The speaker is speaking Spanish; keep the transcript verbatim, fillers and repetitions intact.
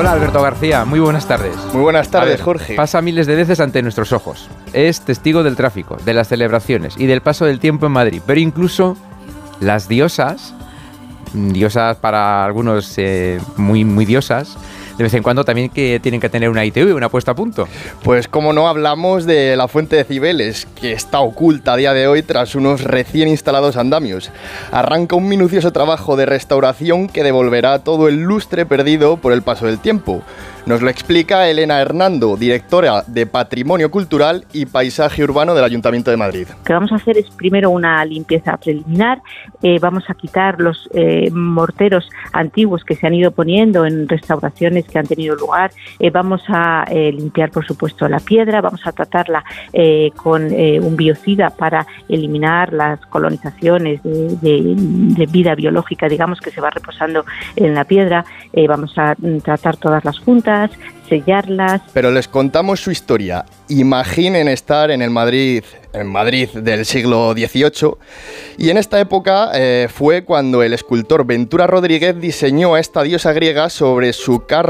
Hola Alberto García, muy buenas tardes. Muy buenas tardes, ver, Jorge. Pasa miles de veces ante nuestros ojos. Es testigo del tráfico, de las celebraciones y del paso del tiempo en Madrid. Pero incluso las diosas, diosas para algunos eh, muy, muy diosas, de vez en cuando también que tienen que tener una I T V, una puesta a punto. Pues como no, hablamos de la fuente de Cibeles, que está oculta a día de hoy tras unos recién instalados andamios. Arranca un minucioso trabajo de restauración que devolverá todo el lustre perdido por el paso del tiempo. Nos lo explica Elena Hernando, directora de Patrimonio Cultural y Paisaje Urbano del Ayuntamiento de Madrid. Lo que vamos a hacer es primero una limpieza preliminar, eh, vamos a quitar los eh, morteros antiguos que se han ido poniendo en restauraciones que han tenido lugar, eh, vamos a eh, limpiar por supuesto la piedra, vamos a tratarla eh, con eh, un biocida para eliminar las colonizaciones de, de, de vida biológica, digamos, que se va reposando en la piedra, eh, vamos a tratar todas las juntas, sellarlas. Pero les contamos su historia. Imaginen estar en el Madrid, en Madrid del siglo dieciocho, y en esta época eh, fue cuando el escultor Ventura Rodríguez diseñó a esta diosa griega sobre su carne